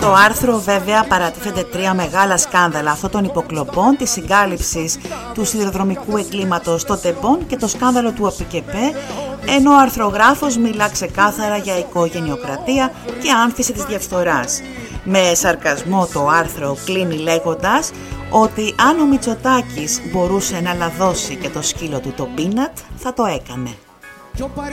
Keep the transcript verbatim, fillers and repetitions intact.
Στο άρθρο βέβαια παρατίθενται τρία μεγάλα σκάνδαλα, αυτό των υποκλοπών, της συγκάλυψης του σιδηροδρομικού εγκλήματος στο Τεμπόν και το σκάνδαλο του ΟΠΚΕΠΕ, ενώ ο αρθρογράφος μιλά ξεκάθαρα για οικογενειοκρατία και άνθηση της διαφθοράς. Με σαρκασμό το άρθρο κλείνει λέγοντας ότι αν ο Μητσοτάκης μπορούσε να λαδώσει και το σκύλο του το πίνατ, θα το έκανε.